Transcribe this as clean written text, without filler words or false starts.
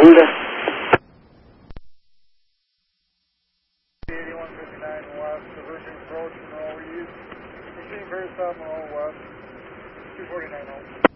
hold. 8159 West, diverging approach, Monroe East. Machine first stop, Monroe West, 249 home.